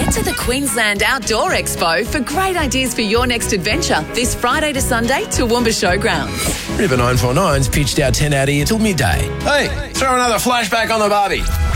Get to the Queensland Outdoor Expo for great ideas for your next adventure this Friday to Sunday to Toowoomba Showgrounds. River 949's pitched our 10 out here till midday. Hey, throw another flashback on the barbie.